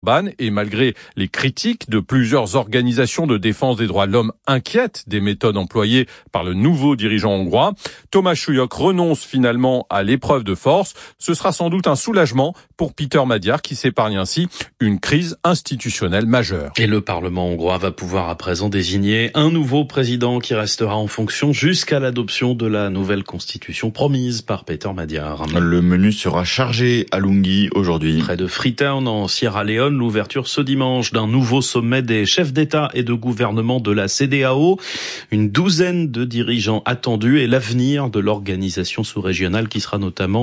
Orban et malgré les critiques de plusieurs organisations de défense des droits de l'homme inquiètes des méthodes employées par le nouveau dirigeant hongrois, Thomas Suyok renonce finalement à l'épreuve de force. Ce sera sans doute un soulagement pour Peter Magyar qui s'épargne ainsi une crise institutionnelle majeure. Et le Parlement hongrois va pouvoir à présent désigner un nouveau président qui restera en fonction jusqu'à l'adoption de la nouvelle constitution promise par Peter Magyar. Le menu sera chargé à Lungi aujourd'hui. Près de Freetown en Sierra Leone, l'ouverture ce dimanche d'un nouveau sommet des chefs d'État et de gouvernement de la CEDEAO. Une douzaine de dirigeants attendus et l'avenir de l'organisation sous-régionale qui sera notamment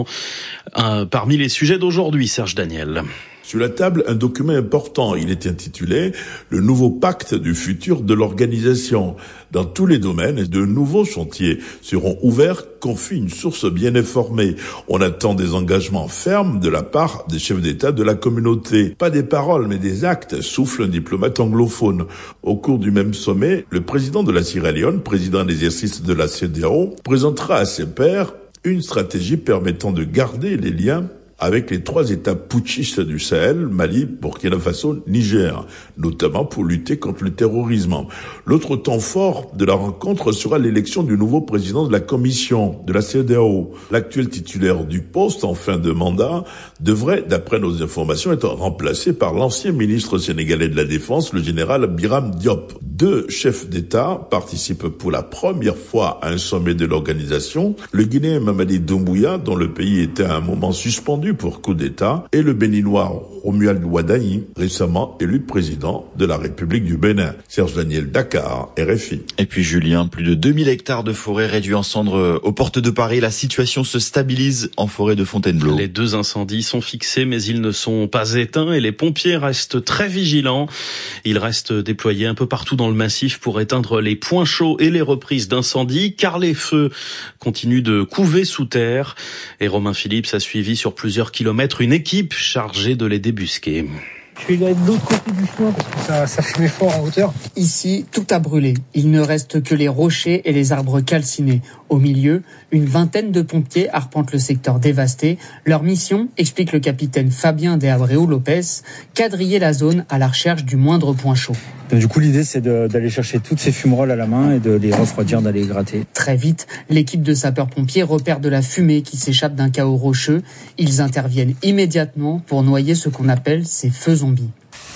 parmi les sujets d'aujourd'hui. Serge Daniel. Sur la table, un document important. Il est intitulé « Le nouveau pacte du futur de l'organisation ». Dans tous les domaines, de nouveaux chantiers seront ouverts, confie une source bien informée. On attend des engagements fermes de la part des chefs d'État de la communauté. Pas des paroles, mais des actes, souffle un diplomate anglophone. Au cours du même sommet, le président de la Sierra Leone, président en exercice de la CEDEAO, présentera à ses pairs une stratégie permettant de garder les liens avec les 3 États putschistes du Sahel, Mali, Burkina Faso, Niger, notamment pour lutter contre le terrorisme. L'autre temps fort de la rencontre sera l'élection du nouveau président de la commission de la CEDEAO. L'actuel titulaire du poste en fin de mandat devrait, d'après nos informations, être remplacé par l'ancien ministre sénégalais de la Défense, le général Biram Diop. 2 chefs d'État participent pour la première fois à un sommet de l'organisation. Le Guinéen Mamadi Doumbouya, dont le pays était à un moment suspendu pour coup d'État, et le Béninois Romuald Ouadani, récemment élu président de la République du Bénin. Serge Daniel, Dakar, RFI. Et puis Julien, plus de 2000 hectares de forêt réduits en cendres aux portes de Paris. La situation se stabilise en forêt de Fontainebleau. Les 2 incendies sont fixés, mais ils ne sont pas éteints et les pompiers restent très vigilants. Ils restent déployés un peu partout dans le massif pour éteindre les points chauds et les reprises d'incendie, car les feux continuent de couver sous terre. Et Romain Philippe a suivi sur plusieurs kilomètres une équipe chargée de les débusquer. Je vais aller de l'autre côté du chemin parce que ça fumait fort en hauteur. Ici, tout a brûlé. Il ne reste que les rochers et les arbres calcinés. Au milieu, une vingtaine de pompiers arpentent le secteur dévasté. Leur mission, explique le capitaine Fabien de Abreu Lopez, quadriller la zone à la recherche du moindre point chaud. Donc, du coup, l'idée, c'est d'aller chercher toutes ces fumerolles à la main et de les refroidir, d'aller les gratter. Très vite, l'équipe de sapeurs-pompiers repère de la fumée qui s'échappe d'un chaos rocheux. Ils interviennent immédiatement pour noyer ce qu'on appelle ces feux zombies.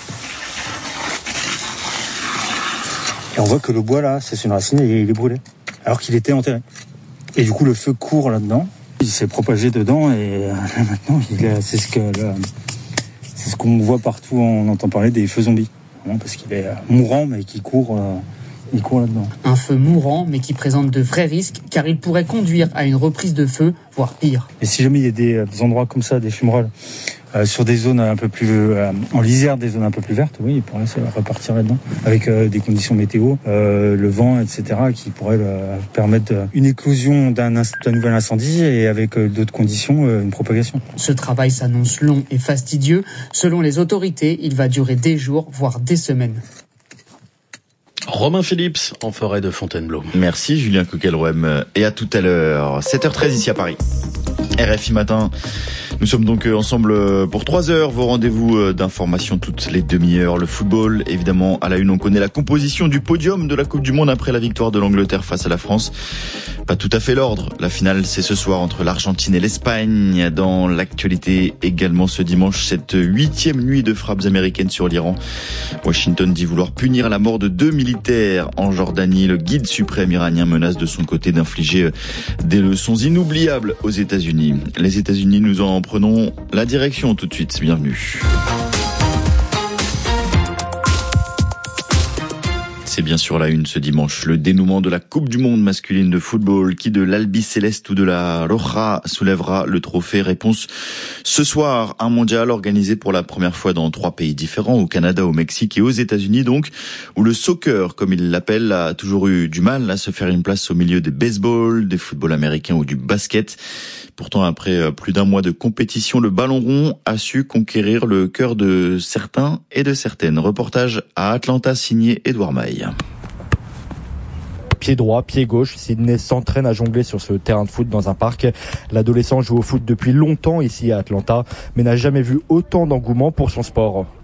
Et on voit que le bois, là, c'est une racine et il est brûlé, alors qu'il était enterré. Et du coup, le feu court là-dedans. Il s'est propagé dedans et là, maintenant, c'est ce qu'on voit partout. On entend parler des feux zombies. Parce qu'il est mourant, mais qui court là-dedans. Un feu mourant, mais qui présente de vrais risques, car il pourrait conduire à une reprise de feu, voire pire. Et si jamais il y a des endroits comme ça, des fumerolles, sur des zones un peu plus en lisière, des zones un peu plus vertes, oui, il pourrait repartir là-dedans, avec des conditions météo, le vent, etc., qui pourraient permettre une éclosion d'un nouvel incendie et avec d'autres conditions, une propagation. Ce travail s'annonce long et fastidieux. Selon les autorités, il va durer des jours, voire des semaines. Romain Philippe en forêt de Fontainebleau. Merci Julien Coquelrouem et à tout à l'heure. 7h13 ici à Paris. RFI Matin. Nous sommes donc ensemble pour 3 heures. Vos rendez-vous d'information toutes les demi-heures. Le football, évidemment, à la une. On connaît la composition du podium de la Coupe du Monde après la victoire de l'Angleterre face à la France. Pas tout à fait l'ordre. La finale, c'est ce soir entre l'Argentine et l'Espagne. Dans l'actualité également ce dimanche, cette 8e nuit de frappes américaines sur l'Iran. Washington dit vouloir punir la mort de 2 militaires en Jordanie. Le guide suprême iranien menace de son côté d'infliger des leçons inoubliables aux États-Unis. Les États-Unis, nous en prenons la direction tout de suite. Bienvenue. C'est bien sûr la une ce dimanche. Le dénouement de la Coupe du Monde masculine de football. Qui de l'Albiceleste ou de la Roja soulèvera le trophée? Réponse ce soir. Un mondial organisé pour la première fois dans 3 pays différents, au Canada, au Mexique et aux États-Unis donc, où le soccer, comme il l'appelle, a toujours eu du mal à se faire une place au milieu des baseball, des footballs américains ou du basket. Pourtant, après plus d'un mois de compétition, le ballon rond a su conquérir le cœur de certains et de certaines. Reportage à Atlanta signé Édouard Maille. Pied droit, pied gauche, Sydney s'entraîne à jongler sur ce terrain de foot dans un parc. L'adolescent joue au foot depuis longtemps ici à Atlanta, mais n'a jamais vu autant d'engouement pour son sport.